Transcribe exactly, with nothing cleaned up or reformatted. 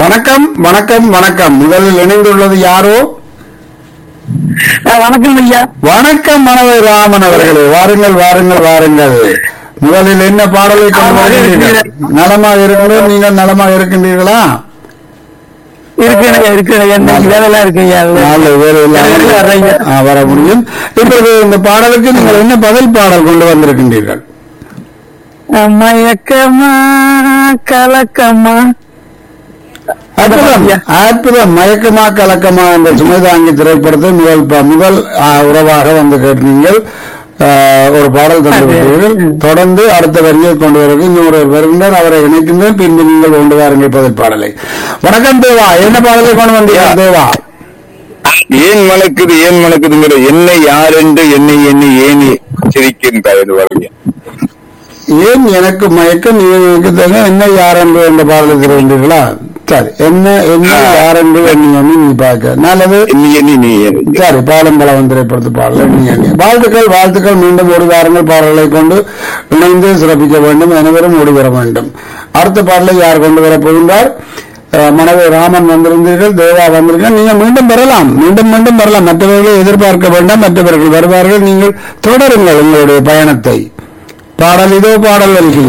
வணக்கம் வணக்கம் வணக்கம். முதலில் இணைந்துள்ளது யாரோ? வணக்கம் ஐயா. வணக்கம் மனவை ராமன் அவர்களே, வாருங்கள் வாருங்கள் வாருங்கள். முதலில் என்ன பாடலை கொண்டு வருகிறீர்கள்? நலமாக இருக்கிறோம், நீங்கள் நலமாக இருக்கின்றீர்களா? இருக்கு இருக்கு வேலையெல்லாம் இருக்கு ஐயா. நாளை வேறு எல்லாம் ஆ, வர முடியும். இப்போது இந்த பாடலுக்கு நீங்கள் என்ன பதில் பாடல் கொண்டு வந்திருக்கின்றீர்கள்? மயக்கமா கலக்கமா. அற்புதம் அற்புதம். மயக்கமா கலக்கமா என்ற சுமைதாங்கி திரைப்படத்தை முதல் ப- முதல் ஆ, உறவாக வந்து கேட்டீர்கள். ஆ, ஒரு பாடல் தந்து விட்டீர்கள். தொடர்ந்து அடுத்த வரியை கொண்டு வருவது இன்னொரு வருகின்றார், அவரை இணைக்கின்றேன். பின்பு நீங்கள் கொண்டு வாருங்கள் பதில் பாடலை. வணக்கம் தேவா, என்ன பாடலை கொண்டு வந்தீர்கள் தேவா? ஏன் மணக்குது ஏன் மணக்குதுங்கிற என்னை யார் என்று என்னை எண்ணி ஏனி சிரிக்கின்றாய் என்று வருங்க. ஏன் எனக்கு மயக்கம் நீ எனக்கு தெரியும், என்ன யார் என்று என்ற பாடலை தருகின்றீர்களா? சரி, என்ன என்ன யார் என்று எண்ணி எண்ணி நீ பார்க்க நல்லது. எண்ணி எண்ணி நீ ஏனி. சரி, பாலம் பலம் திரைப்படத்து பாடல் எண்ணி எண்ணி. வாழ்த்துக்கள் வாழ்த்துக்கள். மீண்டும் ஒரு வாரங்கள் பாடல்களை கொண்டு இணைந்து சிறப்பிக்க வேண்டும், அனைவரும் ஓடி வர வேண்டும். அடுத்த பாடலை யார் கொண்டு வரப் போகின்றார்? அஹ், மனைவி ராமன் வந்திருந்தீர்கள், தேவா வந்திருக்கீர்கள். நீங்கள் மீண்டும் வரலாம், மீண்டும் மீண்டும் வரலாம். மற்றவர்களை எதிர்பார்க்க வேண்டாம், மற்றவர்கள் வருவார்கள். நீங்கள் தொடருங்கள் உங்களுடைய பயணத்தை. பாடல் இதோ பாடல் வருகிறது.